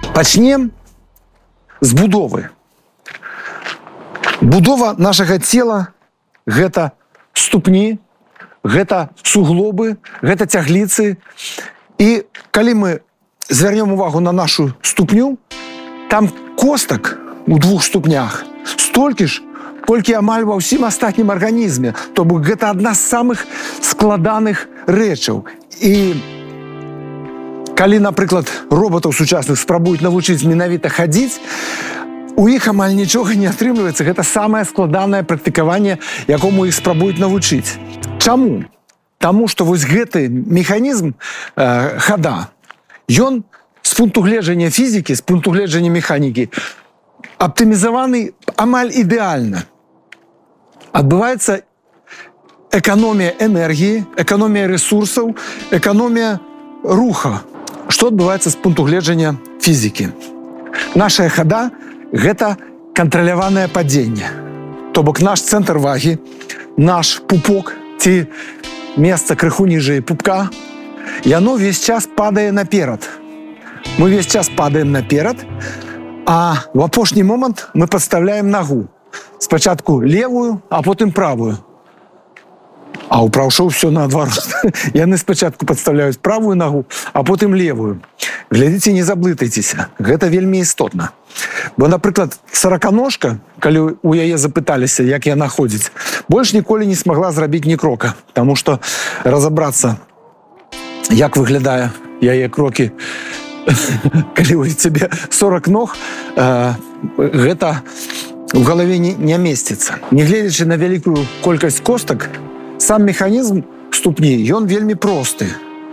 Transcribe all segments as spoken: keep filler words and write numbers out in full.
Пачнем з будовы. Будова нашага цела – гэта ступні, гэта суглобы, гэта цягліцы. І калі мы звярнем увагу на нашу ступню, там костак у двух ступнях столькі ж, колькі амаль ва ўсім астатнім арганізме. То бок гэта адна з самых складаных рэчаў. І калі, напрыклад, роботаў сучасных спрабуюць навучыць менавіта хадзіць, у іх амаль нічога не атрымліваецца. Гэта самае складанае практыкаванне, якому іх спрабуюць навучыць. Чаму? Таму што вось гэты механізм э, хада, ён з пункту гледжання фізікі, з пункту гледжання механікі аптымізаваны амаль ідэальна. Адбываецца эканомія энергіі, эканомія ресурсаў, эканомія руха. Што адбываецца з пункту гледжання фізікі? Наша хада – гэта кантраляванае падзенне. То бок наш цэнтр вагі, наш пупок ці месца крыху ніжэй пупка, яно весь час падае наперад. Мы весь час падаем наперад, а в апошні момант мы падставляем нагу. Спачатку левую, а потым правую. А ў праўшоў ўсё наадварот. Яны спачатку падставляюць правую нагу, а потым левую. Глядзіце, не заблытайцеся. Гэта вельмі істотна. Бо, напрыклад, сараканожка, калі у яе запыталіся, як яна ходзіць, больш ніколі не смагла зрабіць ні крока. Таму што разабрацца, як выглядае яе крокі, калі у цябе сорак ног, гэта в галаве не месціцца. Нягледзячы на вялікую колькасць костак, сам механізм ступні, ён вельмі просты.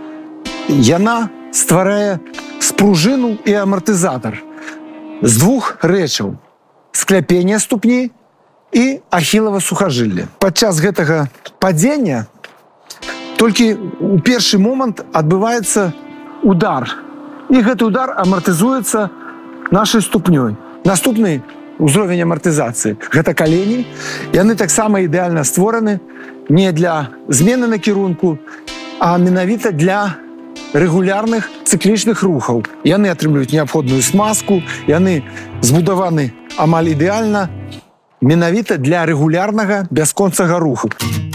Яна стварае спружыну і амартызатар з двух рэчаў: скляпення ступні і ахілава сухажылле. Падчас гэтага падзення толькі ў першы момант адбываецца удар. І гэты удар амартызуецца нашай ступнёй. Наступны ўзровень амартызацыі – гэта калені. Яны таксама ідэальна створаны не для змены накірунку, а менавіта для рэгулярных цыклічных рухаў. Яны атрымліваюць неабходную смазку, яны збудаваны амаль ідэальна менавіта для рэгулярнага бясконцага руху.